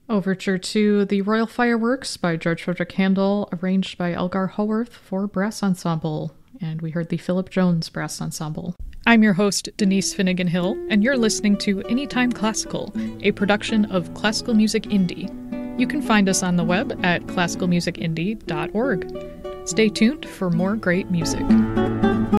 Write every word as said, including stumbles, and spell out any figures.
Overture to The Royal Fireworks by George Frederick Handel, arranged by Elgar Haworth for brass ensemble. And we heard the Philip Jones Brass Ensemble. I'm your host, Denise Finnegan Hill, and you're listening to Anytime Classical, a production of Classical Music Indie. You can find us on the web at classical music indie dot org. Stay tuned for more great music.